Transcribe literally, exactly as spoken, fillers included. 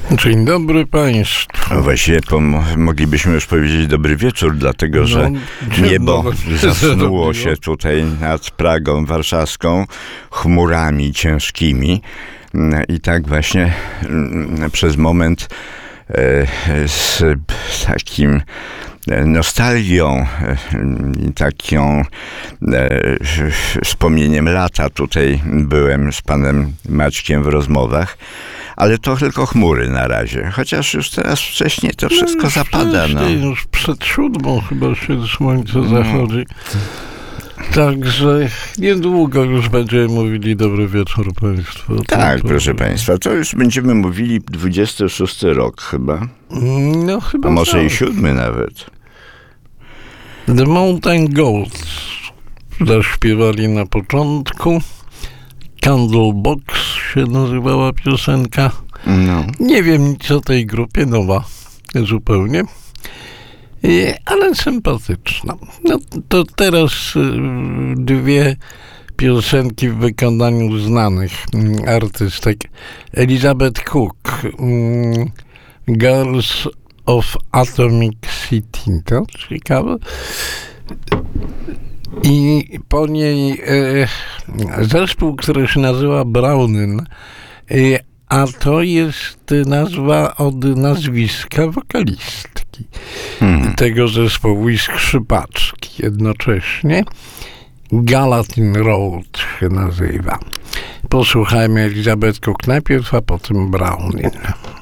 Dzień dobry Państwu. No właściwie pom- moglibyśmy już powiedzieć dobry wieczór, dlatego No, że niebo no, zasnuło się tutaj nad Pragą warszawską chmurami ciężkimi. I tak właśnie mm, przez moment e, z takim nostalgią i taką e, wspomnieniem lata tutaj byłem z panem Maćkiem w rozmowach. Ale to tylko chmury na razie, chociaż już teraz wcześniej to wszystko no, zapada. No. Już przed siódmą chyba się słońce no. zachodzi. Także niedługo już będziemy mówili dobry wieczór Państwu. Tak, to, proszę to... Państwa, to już będziemy mówili dwudziesty szósty rok chyba. No chyba A może tak. i siódmy nawet. The Mountain Goats zaśpiewali na początku. Candlebox się nazywała piosenka. No. Nie wiem nic o tej grupie, nowa zupełnie, ale sympatyczna. No to teraz dwie piosenki w wykonaniu znanych artystek. Elizabeth Cook, Girls of Atomic City, to ciekawe. I po niej e, zespół, który się nazywa Browning, e, a to jest nazwa od nazwiska wokalistki hmm. tego zespołu i skrzypaczki jednocześnie. Gallatin Road się nazywa. Posłuchajmy Elizabeth Cook najpierw, a potem Browning.